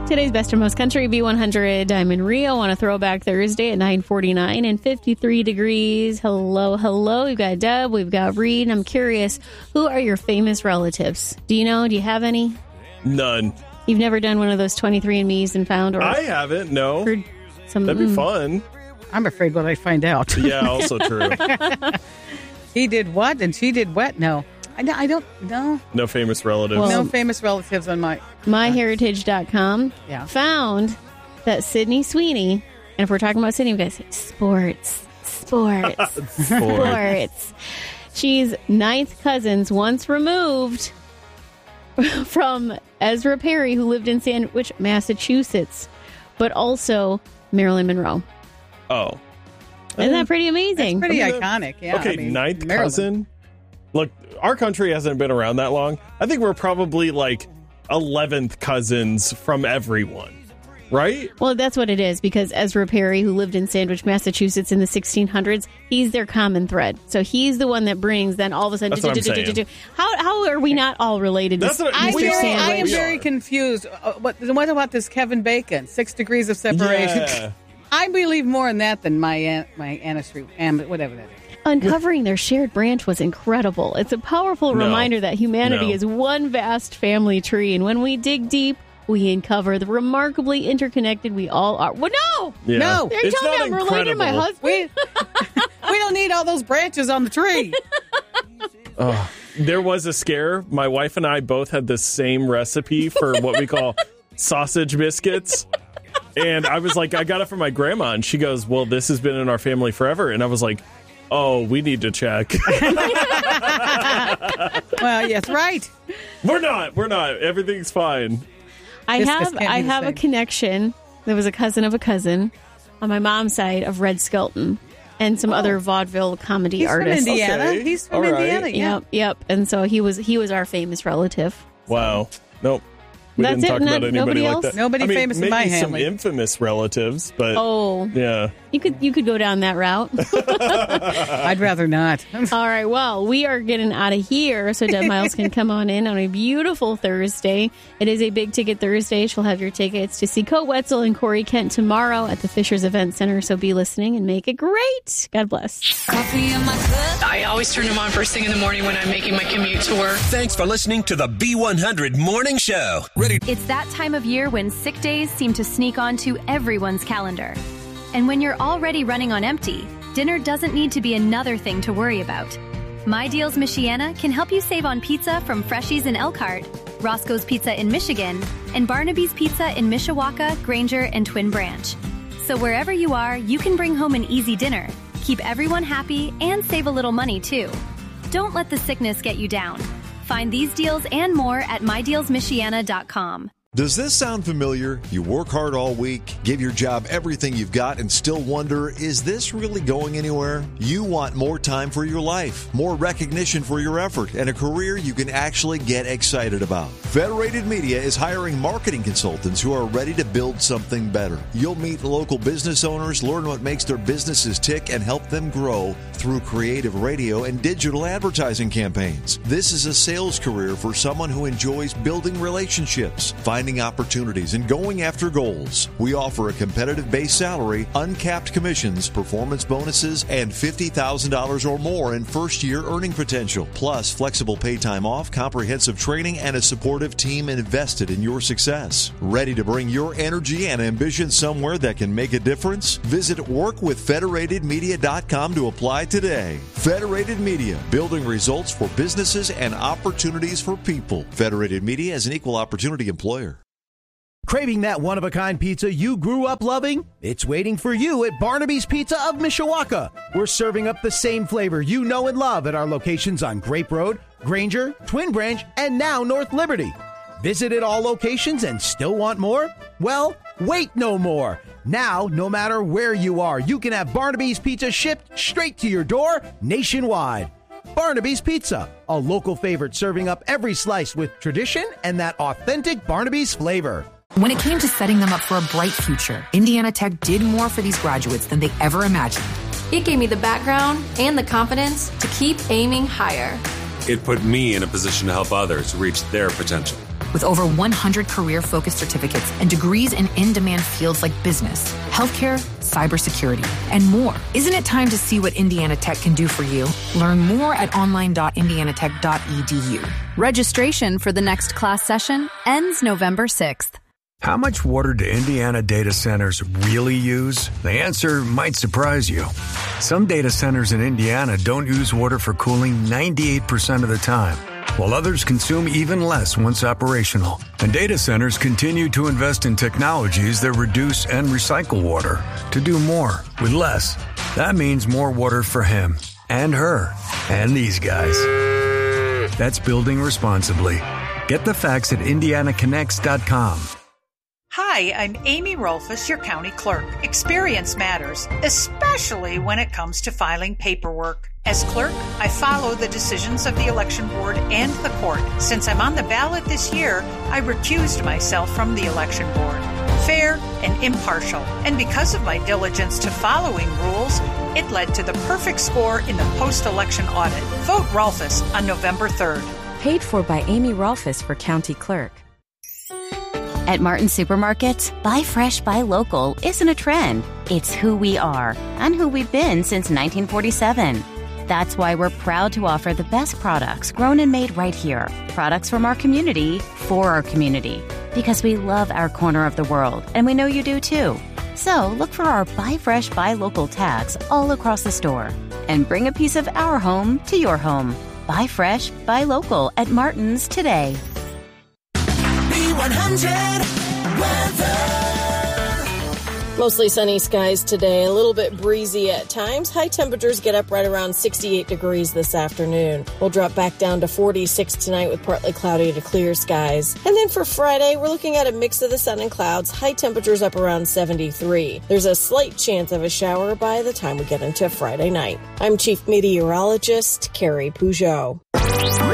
Today's Best and Most Country B100. I'm in Rio on a throwback Thursday at 9:49 and 53 degrees. Hello, hello. We've got Deb. We've got Reed. I'm curious, who are your famous relatives? Do you know? Do you have any? None. You've never done one of those 23andMe's and found? Or I haven't, no. Heard some, That'd be fun. I'm afraid what I find out. Yeah, also true. He did what and she did what? No. I don't know. No famous relatives. Well, No famous relatives on my... MyHeritage.com found that Sydney Sweeney, and if we're talking about Sydney, we guys say sports. She's ninth cousins once removed from Ezra Perry, who lived in Sandwich, Massachusetts, but also Marilyn Monroe. Oh. Isn't that pretty amazing? That's pretty iconic. Yeah. Okay, ninth Maryland. cousin. Look, our country hasn't been around that long. I think we're probably like 11th cousins from everyone, right? Well, that's what it is, because Ezra Perry, who lived in Sandwich, Massachusetts in the 1600s, he's their common thread. So he's the one that brings, then all of a sudden, That's what I'm saying. How are we not all related to That's what- Mr. we are. I Sandwich? am We very are. confused. What about this Kevin Bacon? 6 degrees of separation. Yeah. I believe more in that than my ancestry, whatever that is. Uncovering their shared branch was incredible. It's a powerful No. reminder that humanity No. is one vast family tree, and when we dig deep, we uncover the remarkably interconnected we all are. Well, no! Yeah. No. They're It's telling me not I'm related to my incredible. husband. We don't need all those branches on the tree. There was a scare. My wife and I both had the same recipe for what we call sausage biscuits. And I was like, I got it from my grandma. And she goes, well, this has been in our family forever. And I was like, oh, we need to check. Well, yes, right. We're not. Everything's fine. I This have can't be I the have a same. connection. There was a cousin of a cousin on my mom's side of Red Skelton and some other vaudeville comedy He's artists. from Indiana. Okay. He's from All right. Indiana, yeah. Yep. And so he was our famous relative. Wow. Nope. We That's didn't it? talk about Nobody anybody like else? that. Nobody famous in maybe my some family. infamous relatives, but Oh, yeah. you could go down that route. I'd rather not. All right, well, we are getting out of here so Deb Miles can come on in on a beautiful Thursday. It is a big ticket Thursday. She'll have your tickets to see Cote Wetzel and Corey Kent tomorrow at the Fishers Event Center, so be listening and make it great. God bless. I always turn them on first thing in the morning when I'm making my commute to work. Thanks for listening to the B100 Morning Show. Ready? It's that time of year when sick days seem to sneak onto everyone's calendar. And when you're already running on empty, dinner doesn't need to be another thing to worry about. My Deals Michiana can help you save on pizza from Freshies in Elkhart, Roscoe's Pizza in Michigan, and Barnaby's Pizza in Mishawaka, Granger, and Twin Branch. So wherever you are, you can bring home an easy dinner, keep everyone happy, and save a little money too. Don't let the sickness get you down. Find these deals and more at mydealsmichiana.com. Does this sound familiar? You work hard all week, give your job everything you've got, and still wonder, is this really going anywhere? You want more time for your life, more recognition for your effort, and a career you can actually get excited about. Federated Media is hiring marketing consultants who are ready to build something better. You'll meet local business owners, learn what makes their businesses tick, and help them grow through creative radio and digital advertising campaigns. This is a sales career for someone who enjoys building relationships, finding opportunities, and going after goals. We offer a competitive base salary, uncapped commissions, performance bonuses, and $50,000 or more in first-year earning potential, plus flexible pay time off, comprehensive training, and a supportive team invested in your success. Ready to bring your energy and ambition somewhere that can make a difference? Visit workwithfederatedmedia.com to apply today. Federated Media, building results for businesses and opportunities for people. Federated Media is an equal opportunity employer. Craving that one-of-a-kind pizza you grew up loving? It's waiting for you at Barnaby's Pizza of Mishawaka. We're serving up the same flavor you know and love at our locations on Grape Road, Granger, Twin Branch, and now North Liberty. Visited all locations and still want more? Well, wait no more. Now, no matter where you are, you can have Barnaby's Pizza shipped straight to your door nationwide. Barnaby's Pizza, a local favorite serving up every slice with tradition and that authentic Barnaby's flavor. When it came to setting them up for a bright future, Indiana Tech did more for these graduates than they ever imagined. It gave me the background and the confidence to keep aiming higher. It put me in a position to help others reach their potential. with over 100 career-focused certificates and degrees in in-demand fields like business, healthcare, cybersecurity, and more. Isn't it time to see what Indiana Tech can do for you? Learn more at online.indianatech.edu. Registration for the next class session ends November 6th. How much water do Indiana data centers really use? The answer might surprise you. Some data centers in Indiana don't use water for cooling 98% of the time, while others consume even less once operational. And data centers continue to invest in technologies that reduce and recycle water to do more with less. That means more water for him and her and these guys. That's building responsibly. Get the facts at IndianaConnects.com. Hi, I'm Amy Rolfus, your county clerk. Experience matters, especially when it comes to filing paperwork. As clerk, I follow the decisions of the election board and the court. Since I'm on the ballot this year, I recused myself from the election board. Fair and impartial. And because of my diligence to following rules, it led to the perfect score in the post-election audit. Vote Rolfus on November 3rd. Paid for by Amy Rolfus for county clerk. At Martin Supermarkets, buy fresh, buy local isn't a trend. It's who we are and who we've been since 1947. That's why we're proud to offer the best products grown and made right here. Products from our community for our community. Because we love our corner of the world, and we know you do too. So look for our Buy Fresh, Buy Local tags all across the store. And bring a piece of our home to your home. Buy fresh, buy local at Martin's today. B100 weather. Mostly sunny skies today, a little bit breezy at times. High temperatures get up right around 68 degrees this afternoon. We'll drop back down to 46 tonight with partly cloudy to clear skies. And then for Friday, we're looking at a mix of the sun and clouds. High temperatures up around 73. There's a slight chance of a shower by the time we get into Friday night. I'm Chief Meteorologist Carrie Peugeot.